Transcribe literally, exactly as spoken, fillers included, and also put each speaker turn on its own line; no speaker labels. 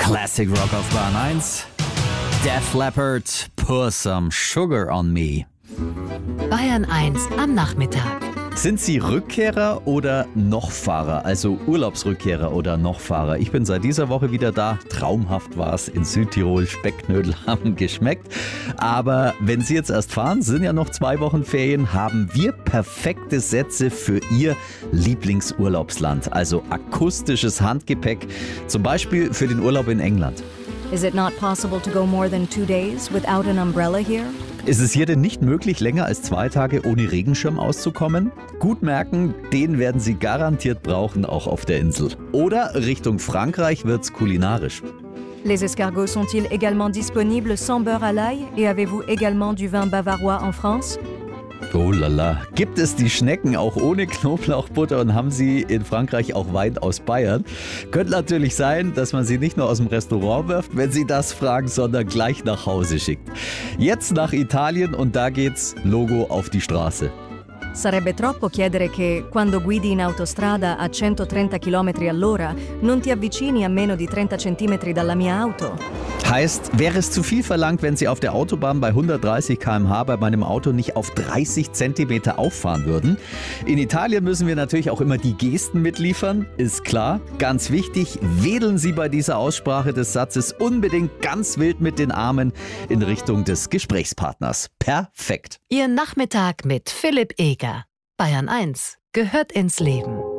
Classic Rock auf Bahn eins. Def Leppard, Pour Some Sugar on Me.
Bayern eins am Nachmittag.
Sind Sie Rückkehrer oder Nochfahrer? Also Urlaubsrückkehrer oder Nochfahrer? Ich bin seit dieser Woche wieder da. Traumhaft war es in Südtirol. Specknödel haben geschmeckt. Aber wenn Sie jetzt erst fahren, sind ja noch zwei Wochen Ferien, haben wir perfekte Sätze für Ihr Lieblingsurlaubsland. Also akustisches Handgepäck, zum Beispiel für den Urlaub in England.
Is it not possible to go more than two days without an umbrella here?
Ist es hier denn nicht möglich, länger als zwei Tage ohne Regenschirm auszukommen? Gut merken, den werden Sie garantiert brauchen, auch auf der Insel. Oder Richtung Frankreich wird's kulinarisch.
Les escargots sont-ils également disponibles sans beurre à l'ail? Et avez-vous également du vin bavarois en France?
Oh lala. Gibt es die Schnecken auch ohne Knoblauchbutter und haben Sie in Frankreich auch Wein aus Bayern? Könnte natürlich sein, dass man Sie nicht nur aus dem Restaurant wirft, wenn Sie das fragen, sondern gleich nach Hause schickt. Jetzt nach Italien und da geht's Logo auf die Straße.
Sarebbe troppo chiedere che, quando guidi in autostrada a centotrenta chilometri all'ora, non ti avvicini a meno di trenta centimetri dalla mia auto.
Heißt, wäre es zu viel verlangt, wenn Sie auf der Autobahn bei hundertdreißig Kilometer pro Stunde bei meinem Auto nicht auf dreißig Zentimeter auffahren würden? In Italien müssen wir natürlich auch immer die Gesten mitliefern, ist klar. Ganz wichtig, wedeln Sie bei dieser Aussprache des Satzes unbedingt ganz wild mit den Armen in Richtung des Gesprächspartners. Perfekt.
Ihr Nachmittag mit Philipp Eger. Bayern eins gehört ins Leben.